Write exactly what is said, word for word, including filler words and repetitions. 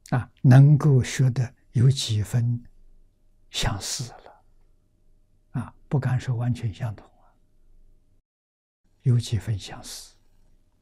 啊，能够学得有几分相似了啊，不敢说完全相同啊，有几分相似。